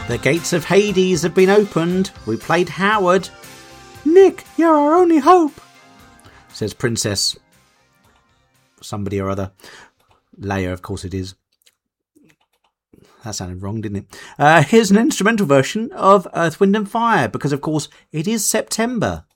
The gates of Hades have been opened. We played Howard. Nick, you're our only hope, says Princess somebody or other. Leia, of course it is. That sounded wrong, didn't it? Here's an instrumental version of Earth, Wind and Fire, because of course it is September.